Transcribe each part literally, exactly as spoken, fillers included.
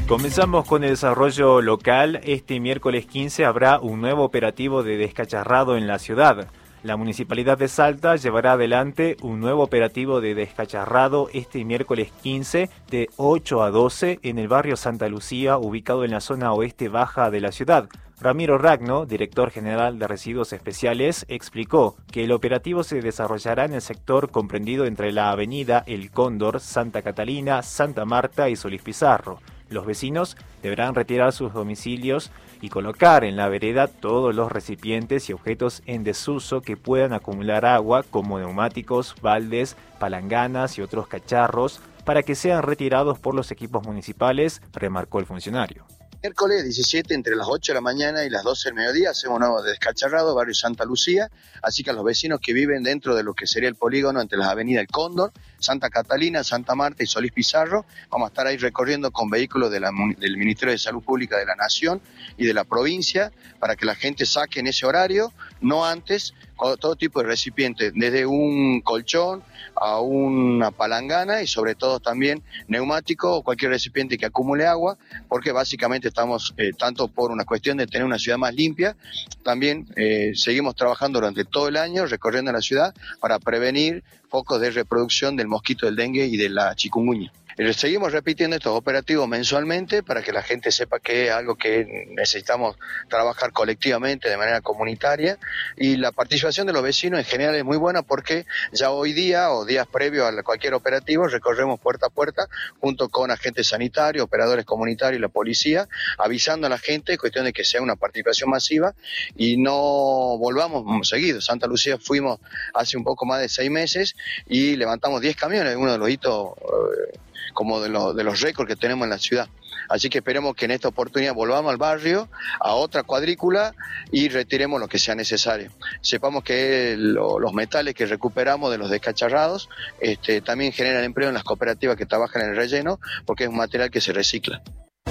Comenzamos con el desarrollo local. Este miércoles quince habrá un nuevo operativo de descacharrado en la ciudad. La Municipalidad de Salta llevará adelante un nuevo operativo de descacharrado este miércoles quince de ocho a doce en el barrio Santa Lucía, ubicado en la zona oeste baja de la ciudad. Ramiro Ragno, director general de Residuos Especiales, explicó que el operativo se desarrollará en el sector comprendido entre la avenida El Cóndor, Santa Catalina, Santa Marta y Solís Pizarro. Los vecinos deberán retirar sus domicilios y colocar en la vereda todos los recipientes y objetos en desuso que puedan acumular agua, como neumáticos, baldes, palanganas y otros cacharros, para que sean retirados por los equipos municipales, remarcó el funcionario. Miércoles diecisiete, entre las ocho de la mañana y las doce del mediodía, hacemos un nuevo descacharrado, barrio Santa Lucía, así que a los vecinos que viven dentro de lo que sería el polígono entre las avenidas El Cóndor, Santa Catalina, Santa Marta y Solís Pizarro, vamos a estar ahí recorriendo con vehículos de la, del Ministerio de Salud Pública de la Nación y de la provincia, para que la gente saque en ese horario, no antes, todo tipo de recipientes, desde un colchón a una palangana y sobre todo también neumático o cualquier recipiente que acumule agua, porque básicamente estamos, eh, tanto por una cuestión de tener una ciudad más limpia, también eh, seguimos trabajando durante todo el año recorriendo la ciudad para prevenir focos de reproducción del mosquito del dengue y de la chikungunya. Seguimos repitiendo estos operativos mensualmente para que la gente sepa que es algo que necesitamos trabajar colectivamente de manera comunitaria, y la participación de los vecinos en general es muy buena porque ya hoy día o días previos a cualquier operativo recorremos puerta a puerta junto con agentes sanitarios, operadores comunitarios y la policía, avisando a la gente, cuestión de que sea una participación masiva y no volvamos seguido. Santa Lucía fuimos hace un poco más de seis meses y levantamos diez camiones, uno de los hitos eh, como de, lo, de los récords que tenemos en la ciudad. Así que esperemos que en esta oportunidad volvamos al barrio, a otra cuadrícula y retiremos lo que sea necesario. Sepamos que lo, los metales que recuperamos de los descacharrados este, también generan empleo en las cooperativas que trabajan en el relleno, porque es un material que se recicla.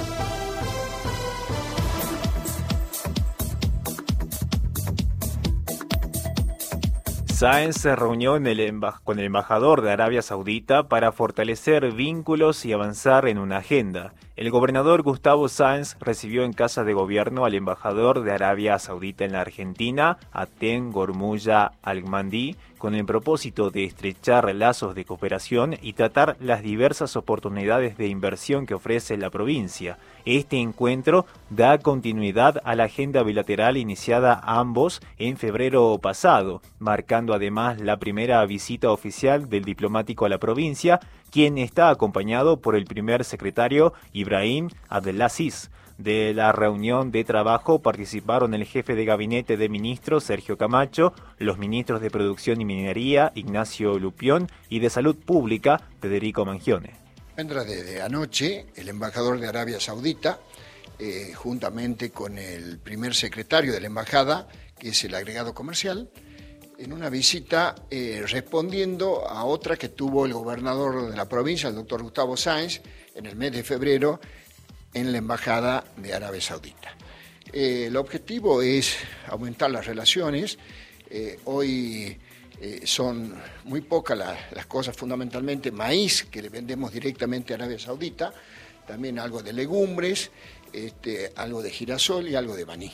Sáenz se reunió en el emba- con el embajador de Arabia Saudita para fortalecer vínculos y avanzar en una agenda. El gobernador Gustavo Sáenz recibió en Casa de Gobierno al embajador de Arabia Saudita en la Argentina, Aten Gormuya Al-Mandi, con el propósito de estrechar lazos de cooperación y tratar las diversas oportunidades de inversión que ofrece la provincia. Este encuentro da continuidad a la agenda bilateral iniciada a ambos en febrero pasado, marcando además la primera visita oficial del diplomático a la provincia, quien está acompañado por el primer secretario Ibrahim Abdelaziz. De la reunión de trabajo participaron el jefe de gabinete de ministros, Sergio Camacho, los ministros de Producción y Minería, Ignacio Lupión, y de Salud Pública, Federico Mangione. Vendrá desde anoche el embajador de Arabia Saudita, eh, juntamente con el primer secretario de la embajada, que es el agregado comercial, en una visita eh, respondiendo a otra que tuvo el gobernador de la provincia, el doctor Gustavo Sáenz, en el mes de febrero, en la Embajada de Arabia Saudita. Eh, el objetivo es aumentar las relaciones. Eh, hoy eh, son muy pocas las, las cosas, fundamentalmente maíz, que le vendemos directamente a Arabia Saudita, también algo de legumbres, este, algo de girasol y algo de maní.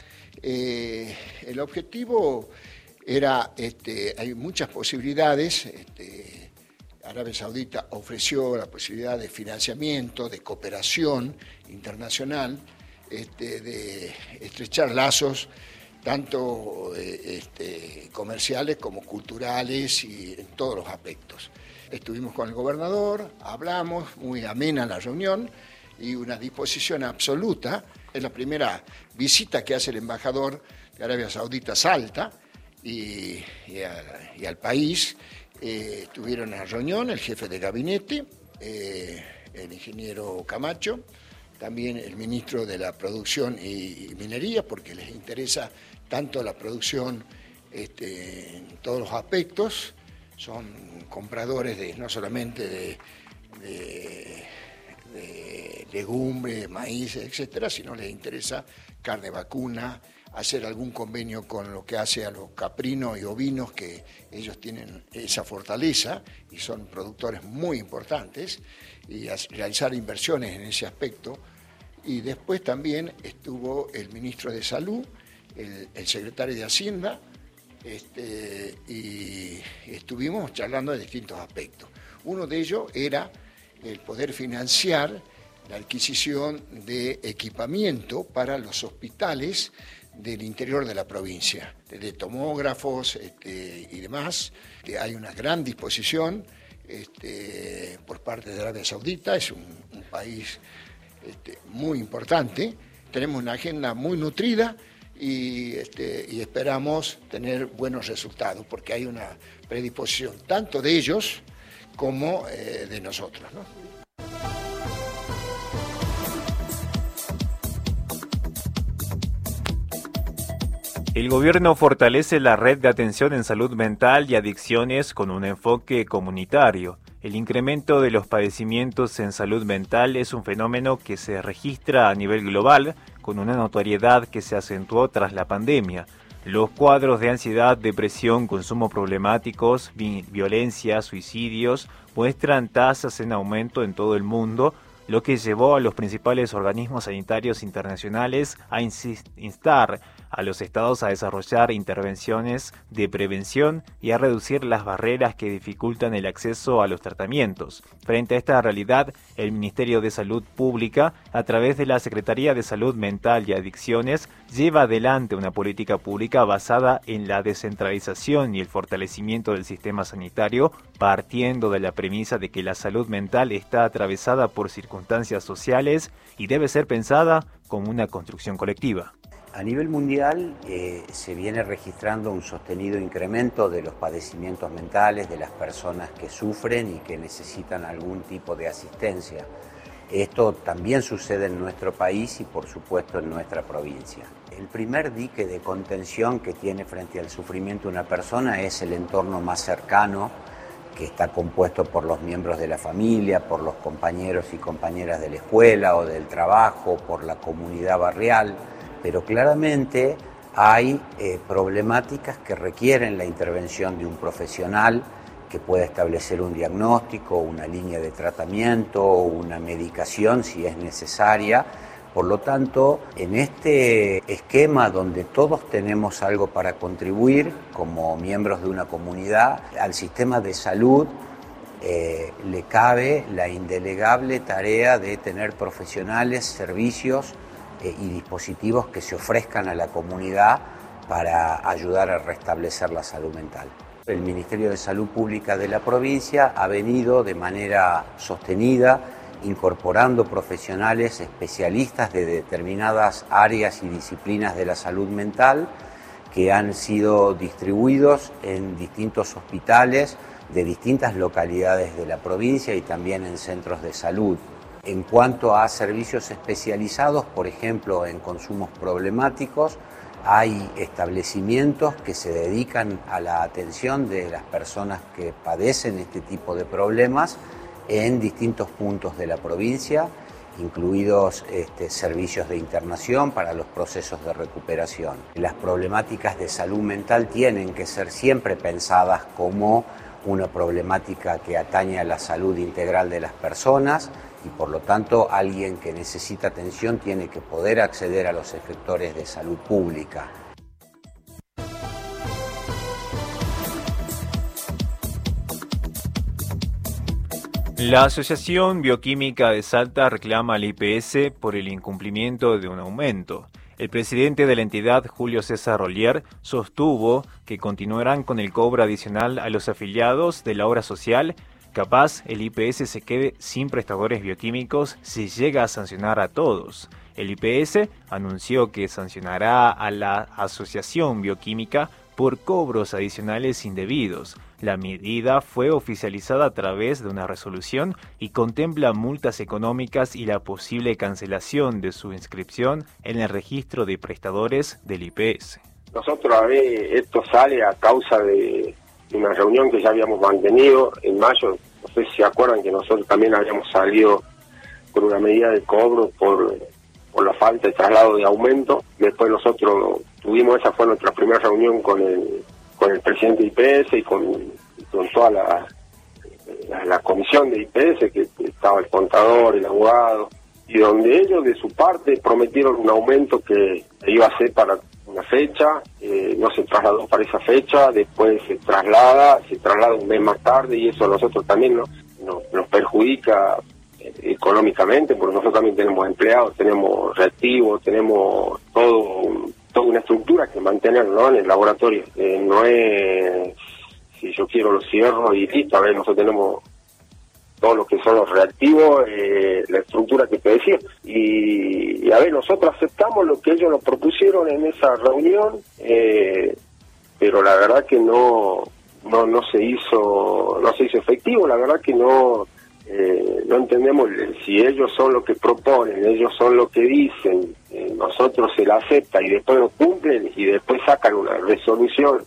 Eh, el objetivo era, este, hay muchas posibilidades. Este, Arabia Saudita ofreció la posibilidad de financiamiento, de cooperación internacional, este, de estrechar lazos tanto eh, este, comerciales como culturales y en todos los aspectos. Estuvimos con el gobernador, hablamos, muy amena la reunión y una disposición absoluta. Es la primera visita que hace el embajador de Arabia Saudita a Salta y, y, a, y al país. Eh, tuvieron una reunión el jefe de gabinete, eh, el ingeniero Camacho, también el ministro de la Producción y, y Minería, porque les interesa tanto la producción este, en todos los aspectos. Son compradores de no solamente de, de, de legumbres, maíz, etcétera, sino les interesa carne vacuna, hacer algún convenio con lo que hace a los caprinos y ovinos, que ellos tienen esa fortaleza y son productores muy importantes, y realizar inversiones en ese aspecto y después también estuvo el ministro de Salud, el, el secretario de Hacienda, este, y estuvimos charlando de distintos aspectos. Uno de ellos era el poder financiar la adquisición de equipamiento para los hospitales del interior de la provincia, de tomógrafos este, y demás. Hay una gran disposición este, por parte de Arabia Saudita, es un, un país este, muy importante, tenemos una agenda muy nutrida y, este, y esperamos tener buenos resultados, porque hay una predisposición tanto de ellos como eh, de nosotros, ¿no? El gobierno fortalece la red de atención en salud mental y adicciones con un enfoque comunitario. El incremento de los padecimientos en salud mental es un fenómeno que se registra a nivel global, con una notoriedad que se acentuó tras la pandemia. Los cuadros de ansiedad, depresión, consumo problemáticos, vi- violencia, suicidios muestran tasas en aumento en todo el mundo, lo que llevó a los principales organismos sanitarios internacionales a insist- instar a los estados a desarrollar intervenciones de prevención y a reducir las barreras que dificultan el acceso a los tratamientos. Frente a esta realidad, el Ministerio de Salud Pública, a través de la Secretaría de Salud Mental y Adicciones, lleva adelante una política pública basada en la descentralización y el fortalecimiento del sistema sanitario, partiendo de la premisa de que la salud mental está atravesada por circunstancias sociales y debe ser pensada como una construcción colectiva. A nivel mundial eh, se viene registrando un sostenido incremento de los padecimientos mentales de las personas que sufren y que necesitan algún tipo de asistencia. Esto también sucede en nuestro país y por supuesto en nuestra provincia. El primer dique de contención que tiene frente al sufrimiento una persona es el entorno más cercano, que está compuesto por los miembros de la familia, por los compañeros y compañeras de la escuela o del trabajo, por la comunidad barrial. Pero claramente hay eh, problemáticas que requieren la intervención de un profesional que pueda establecer un diagnóstico, una línea de tratamiento o una medicación si es necesaria. Por lo tanto, en este esquema donde todos tenemos algo para contribuir como miembros de una comunidad, al sistema de salud eh, le cabe la indelegable tarea de tener profesionales, servicios y dispositivos que se ofrezcan a la comunidad para ayudar a restablecer la salud mental. El Ministerio de Salud Pública de la provincia ha venido de manera sostenida incorporando profesionales especialistas de determinadas áreas y disciplinas de la salud mental que han sido distribuidos en distintos hospitales de distintas localidades de la provincia y también en centros de salud. En cuanto a servicios especializados, por ejemplo, en consumos problemáticos, hay establecimientos que se dedican a la atención de las personas que padecen este tipo de problemas en distintos puntos de la provincia, incluidos este, servicios de internación para los procesos de recuperación. Las problemáticas de salud mental tienen que ser siempre pensadas como una problemática que atañe a la salud integral de las personas, y por lo tanto alguien que necesita atención tiene que poder acceder a los efectores de salud pública. La Asociación Bioquímica de Salta reclama al I P S por el incumplimiento de un aumento. El presidente de la entidad, Julio César Rollier, sostuvo que continuarán con el cobro adicional a los afiliados de la obra social. Capaz el I P S se quede sin prestadores bioquímicos si llega a sancionar a todos. El I P S anunció que sancionará a la Asociación Bioquímica por cobros adicionales indebidos. La medida fue oficializada a través de una resolución y contempla multas económicas y la posible cancelación de su inscripción en el registro de prestadores del I P S. Nosotros, a ver, esto sale a causa de una reunión que ya habíamos mantenido en mayo. No sé si se acuerdan que nosotros también habíamos salido con una medida de cobro por, por la falta de traslado de aumento. Después nosotros tuvimos, esa fue nuestra primera reunión con el con el presidente de I P S y con, con toda la, la, la comisión de I P S, que estaba el contador, el abogado, y donde ellos de su parte prometieron un aumento que iba a ser para una fecha, eh, no se trasladó para esa fecha, después se traslada, se traslada un mes más tarde, y eso a nosotros también ¿no? nos, nos perjudica eh, económicamente, porque nosotros también tenemos empleados, tenemos reactivos, tenemos todo un, toda una estructura que mantener, ¿no?, en el laboratorio. Eh, no es, si yo quiero lo cierro y listo, a ver, nosotros tenemos todo lo que son los reactivos, eh, la estructura que te decía, y, y a ver, nosotros aceptamos lo que ellos nos propusieron en esa reunión, eh, pero la verdad que no no no se hizo no se hizo efectivo, la verdad que no eh, no entendemos si ellos son los que proponen, ellos son los que dicen, eh, nosotros se la acepta y después lo cumplen y después sacan una resolución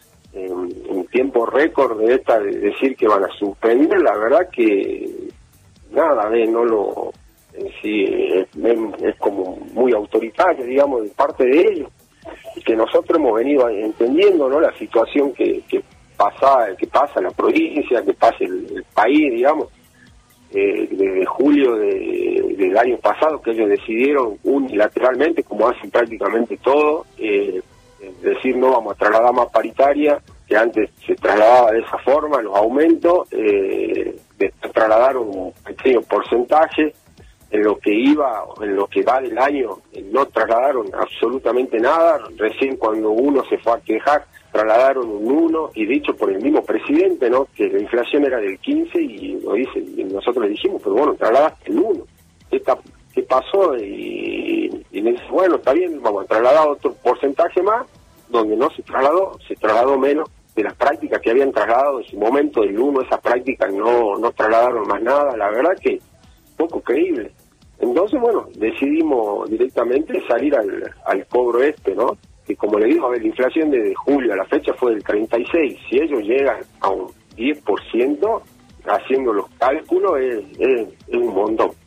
en, en tiempo récord de esta, de decir que van a suspender. La verdad que nada, ve, no lo en sí es, es como muy autoritario, digamos, de parte de ellos, y que nosotros hemos venido entendiendo, ¿no?, la situación que, que pasa que pasa en la provincia, que pasa en el, el país, digamos, eh, desde julio de, del año pasado, que ellos decidieron unilateralmente, como hacen prácticamente todo, eh, es decir, no vamos a trasladar más paritaria, que antes se trasladaba de esa forma, los aumentos, eh, trasladaron un pequeño porcentaje, en lo que iba, en lo que va del año, no trasladaron absolutamente nada. Recién cuando uno se fue a quejar, trasladaron un uno, y dicho por el mismo presidente, ¿no?, que la inflación era del quince, y lo dice, y nosotros le dijimos, pero bueno, trasladaste el uno. ¿Qué, qué pasó? Y, y me dice, bueno, está bien, vamos a trasladar otro porcentaje más, donde no se trasladó, se trasladó menos de las prácticas que habían trasladado en su momento del uno, esas prácticas no, no trasladaron más nada, la verdad que poco creíble. Entonces, bueno, decidimos directamente salir al, al cobro este, ¿no? Que como le digo, a ver, la inflación desde julio a la fecha fue del treinta y seis, si ellos llegan a un diez por ciento, haciendo los cálculos, es, es, es un montón.